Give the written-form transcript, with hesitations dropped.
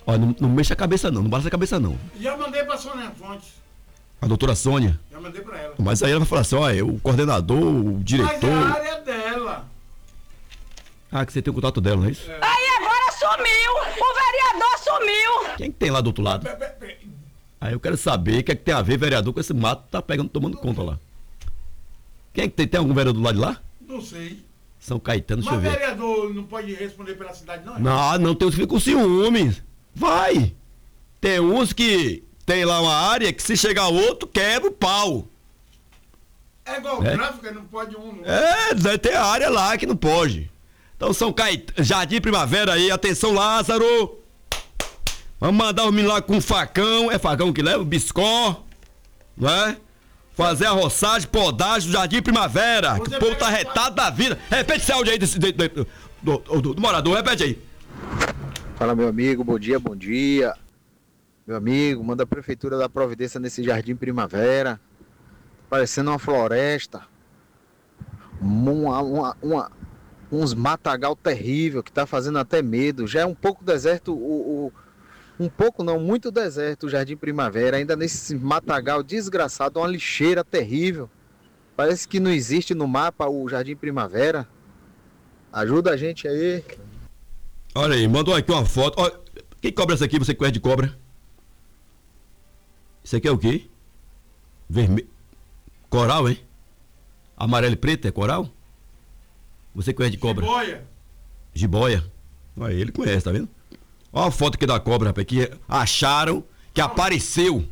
Ó, não mexa a cabeça não balança a cabeça não. Já mandei pra Sônia Fontes. A doutora Sônia? Já mandei pra ela. Mas aí ela vai falar assim, ó, o coordenador, o diretor... Mas é a área dela. Ah, que você tem o contato dela, não é isso? Aí agora sumiu! O vereador sumiu! Quem que tem lá do outro lado? Aí eu quero saber o que é que tem a ver vereador com esse mato que tá pegando, tomando conta lá. Quem é que tem algum vereador do lado de lá? Não sei. São Caetano, deixa eu Mas ver. vereador não pode responder pela cidade, não? Não tem uns que ficam com ciúmes. Vai! Tem uns que tem lá uma área que se chegar outro, quebra o pau. É igual o tráfico, não pode um. Tem a área lá que não pode. Então São Caetano, Jardim Primavera aí, atenção Lázaro. Vamos mandar os meninos lá com facão, é facão que leva, biscó, não é? Fazer a roçagem, podagem do Jardim Primavera, que o povo tá retado da vida. Repete esse áudio aí do morador, repete aí. Fala, meu amigo, bom dia, bom dia. Meu amigo, manda a prefeitura dar providência nesse Jardim Primavera, parecendo uma floresta, uns matagal terrível que tá fazendo até medo. Já é um pouco deserto, um pouco não, muito deserto o Jardim Primavera, ainda nesse matagal desgraçado, uma lixeira terrível. Parece que não existe no mapa o Jardim Primavera. Ajuda a gente aí. Olha aí, mandou aqui uma foto. Olha, quem cobra essa aqui? Você conhece de cobra? Isso aqui é o quê? Vermelho. Coral, hein? Amarelo e preto é coral? Você conhece de cobra? Jiboia. Jiboia. Olha, ele conhece, tá vendo? Olha a foto aqui da cobra, rapaz, que acharam que apareceu